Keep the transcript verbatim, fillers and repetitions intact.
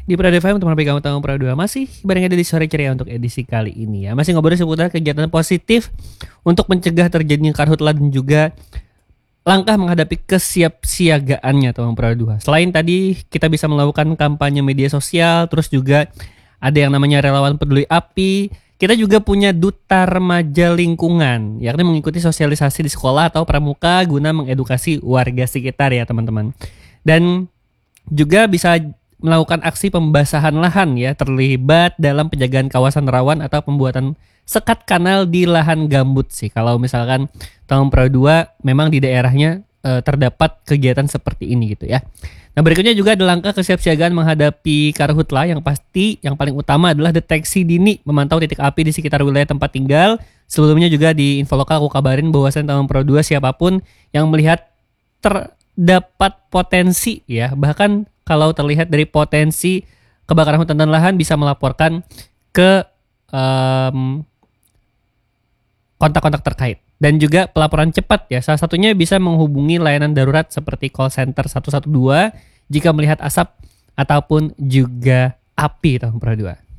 Di Prada F M teman P kamu tahu Prada dua masih bareng ada di sore ceria untuk edisi kali ini ya. Masih ngobrol seputar kegiatan positif untuk mencegah terjadinya karhutla dan juga langkah menghadapi kesiapsiagaannya teman Prada dua. Selain tadi kita bisa melakukan kampanye media sosial, terus juga ada yang namanya relawan peduli api. Kita juga punya duta remaja lingkungan, yakni mengikuti sosialisasi di sekolah atau pramuka guna mengedukasi warga sekitar ya teman-teman. Dan juga bisa melakukan aksi pembasahan lahan ya, terlibat dalam penjagaan kawasan rawan atau pembuatan sekat kanal di lahan gambut sih. Kalau misalkan tahun Prada dua memang di daerahnya e, terdapat kegiatan seperti ini gitu ya. Nah berikutnya juga ada langkah kesiapsiagaan menghadapi karhutla. Yang pasti yang paling utama adalah deteksi dini, memantau titik api di sekitar wilayah tempat tinggal. Sebelumnya juga di info lokal aku kabarin bahwasan tahun Prada dua siapapun yang melihat terdapat potensi ya, bahkan kalau terlihat dari potensi kebakaran hutan dan lahan bisa melaporkan ke um, kontak-kontak terkait. Dan juga pelaporan cepat ya, salah satunya bisa menghubungi layanan darurat seperti call center satu satu dua jika melihat asap ataupun juga api tahun Prada dua.